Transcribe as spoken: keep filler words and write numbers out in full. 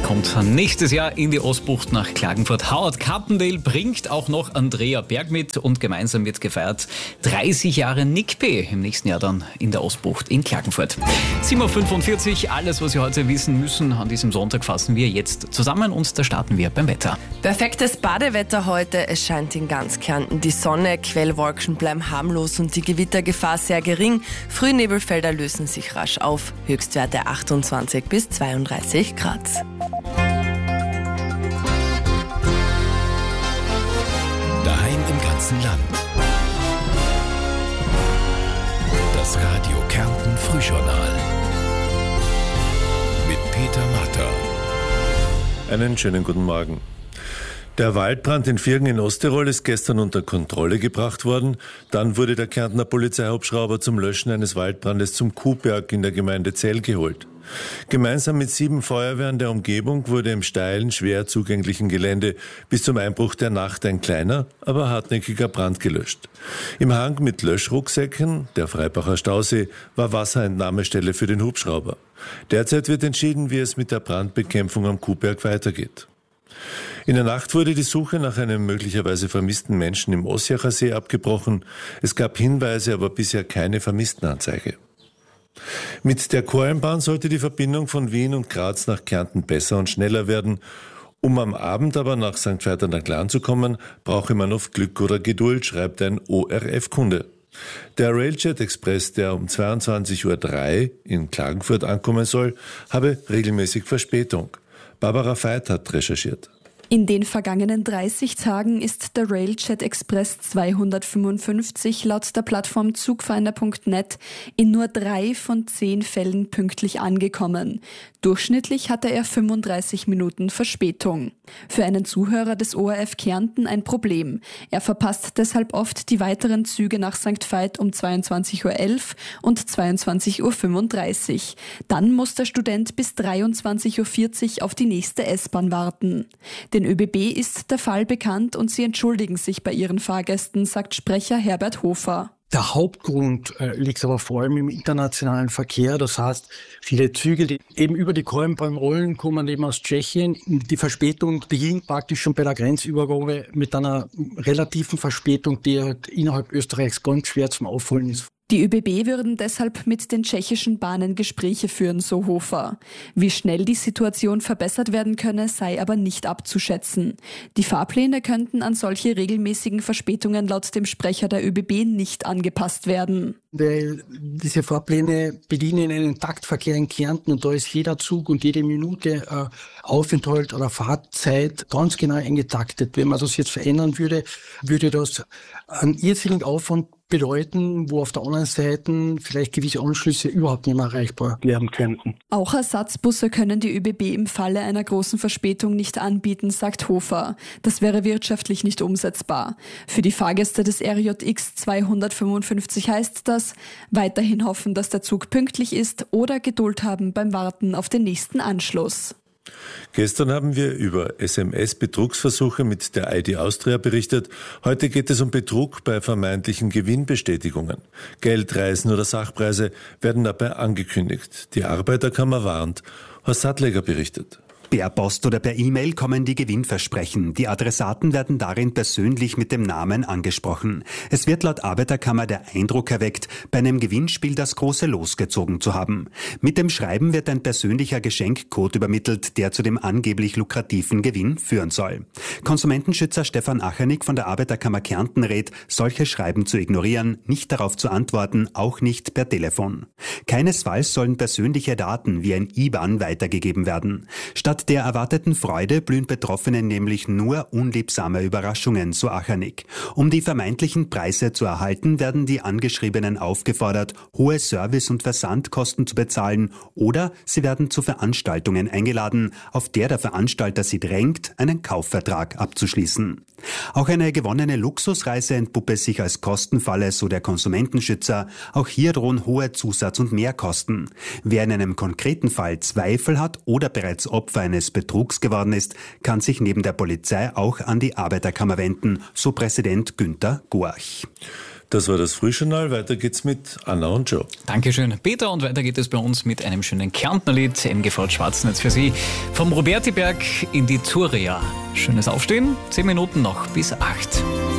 kommt nächstes Jahr in die Ostbucht nach Klagenfurt. Howard Carpendale bringt auch noch Andrea Berg mit und gemeinsam wird gefeiert dreißig Jahre Nick P. im nächsten Jahr dann in der Ostbucht in Klagenfurt. sieben Uhr fünfundvierzig, alles, was Sie heute wissen müssen an diesem Sonntag, fassen wir jetzt zusammen und da starten wir beim Wetter. Perfektes Badewetter heute. Es scheint in ganz Kärnten die Sonne, Quellwolken bleiben harmlos und die Gewittergefahr sehr gering. Frühnebelfelder lösen sich rasch auf. Höchstwerte achtundzwanzig bis zweiunddreißig Grad. Daheim im ganzen Land. Das Radio Kärnten Frühjournal mit Peter Matter. Einen schönen guten Morgen. Der Waldbrand in Virgen in Osttirol ist gestern unter Kontrolle gebracht worden. Dann wurde der Kärntner Polizeihubschrauber zum Löschen eines Waldbrandes zum Kuhberg in der Gemeinde Zell geholt. Gemeinsam mit sieben Feuerwehren der Umgebung wurde im steilen, schwer zugänglichen Gelände bis zum Einbruch der Nacht ein kleiner, aber hartnäckiger Brand gelöscht. Im Hang mit Löschrucksäcken, der Freibacher Stausee, war Wasserentnahmestelle für den Hubschrauber. Derzeit wird entschieden, wie es mit der Brandbekämpfung am Kuhberg weitergeht. In der Nacht wurde die Suche nach einem möglicherweise vermissten Menschen im Ossiacher See abgebrochen. Es gab Hinweise, aber bisher keine Vermisstenanzeige. Mit der Kornbahn sollte die Verbindung von Wien und Graz nach Kärnten besser und schneller werden. Um am Abend aber nach Sankt Veit an der Glan zu kommen, brauche man oft Glück oder Geduld, schreibt ein O R F-Kunde. Der Railjet Express, der um zweiundzwanzig Uhr drei in Klagenfurt ankommen soll, habe regelmäßig Verspätung. Barbara Veit hat recherchiert. In den vergangenen dreißig Tagen ist der Railjet Express zweihundertfünfundfünfzig laut der Plattform Zugfinder punkt net in nur drei von zehn Fällen pünktlich angekommen. Durchschnittlich hatte er fünfunddreißig Minuten Verspätung. Für einen Zuhörer des O R F Kärnten ein Problem. Er verpasst deshalb oft die weiteren Züge nach Sankt Veit um zweiundzwanzig Uhr elf und zweiundzwanzig Uhr fünfunddreißig. Dann muss der Student bis dreiundzwanzig Uhr vierzig auf die nächste S-Bahn warten. Den ÖBB ist der Fall bekannt und sie entschuldigen sich bei ihren Fahrgästen, sagt Sprecher Herbert Hofer. Der Hauptgrund äh, liegt aber vor allem im internationalen Verkehr. Das heißt, viele Züge, die eben über die Kornbahn rollen, kommen eben aus Tschechien. Die Verspätung beginnt praktisch schon bei der Grenzübergabe mit einer relativen Verspätung, die halt innerhalb Österreichs ganz schwer zum Aufholen ist. Die ÖBB würden deshalb mit den tschechischen Bahnen Gespräche führen, so Hofer. Wie schnell die Situation verbessert werden könne, sei aber nicht abzuschätzen. Die Fahrpläne könnten an solche regelmäßigen Verspätungen laut dem Sprecher der ÖBB nicht angepasst werden. Weil diese Fahrpläne bedienen einen Taktverkehr in Kärnten und da ist jeder Zug und jede Minute äh, Aufenthalt oder Fahrzeit ganz genau eingetaktet. Wenn man das jetzt verändern würde, würde das einen irrsinnigen Aufwand bedeuten, wo auf der anderen Seite vielleicht gewisse Anschlüsse überhaupt nicht mehr erreichbar werden könnten. Auch Ersatzbusse können die ÖBB im Falle einer großen Verspätung nicht anbieten, sagt Hofer. Das wäre wirtschaftlich nicht umsetzbar. Für die Fahrgäste des R J X zweihundertfünfundfünfzig heißt das, weiterhin hoffen, dass der Zug pünktlich ist oder Geduld haben beim Warten auf den nächsten Anschluss. Gestern haben wir über S M S-Betrugsversuche mit der I D Austria berichtet. Heute geht es um Betrug bei vermeintlichen Gewinnbestätigungen. Geldreisen oder Sachpreise werden dabei angekündigt. Die Arbeiterkammer warnt. Horst Sattleger berichtet. Per Post oder per E-Mail kommen die Gewinnversprechen. Die Adressaten werden darin persönlich mit dem Namen angesprochen. Es wird laut Arbeiterkammer der Eindruck erweckt, bei einem Gewinnspiel das große Los gezogen zu haben. Mit dem Schreiben wird ein persönlicher Geschenkcode übermittelt, der zu dem angeblich lukrativen Gewinn führen soll. Konsumentenschützer Stefan Achernick von der Arbeiterkammer Kärnten rät, solche Schreiben zu ignorieren, nicht darauf zu antworten, auch nicht per Telefon. Keinesfalls sollen persönliche Daten wie ein I B A N weitergegeben werden. Statt der erwarteten Freude blühen Betroffenen nämlich nur unliebsame Überraschungen, so Achernick. Um die vermeintlichen Preise zu erhalten, werden die Angeschriebenen aufgefordert, hohe Service- und Versandkosten zu bezahlen oder sie werden zu Veranstaltungen eingeladen, auf der der Veranstalter sie drängt, einen Kaufvertrag abzuschließen. Auch eine gewonnene Luxusreise entpuppe sich als Kostenfalle, so der Konsumentenschützer. Auch hier drohen hohe Zusatz- und Mehrkosten. Wer in einem konkreten Fall Zweifel hat oder bereits Opfer eines Betrugs geworden ist, kann sich neben der Polizei auch an die Arbeiterkammer wenden, so Präsident Günther Gorch. Das war das Frühjournal. Weiter geht's mit Anna und Joe. Dankeschön, Peter. Und weiter geht es bei uns mit einem schönen Kärntnerlied. M G V Schwarznetz für Sie. Vom Robertiberg in die Thuria. Schönes Aufstehen. Zehn Minuten noch bis acht.